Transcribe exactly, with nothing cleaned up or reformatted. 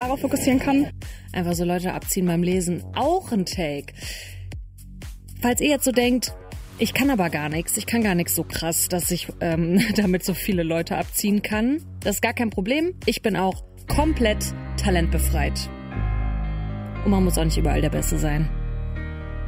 darauf fokussieren kann. Einfach so Leute abziehen beim Lesen. Auch ein Take. Falls ihr jetzt so denkt, ich kann aber gar nichts, ich kann gar nichts so krass, dass ich ähm, damit so viele Leute abziehen kann. Das ist gar kein Problem. Ich bin auch komplett talentbefreit. Und man muss auch nicht überall der Beste sein.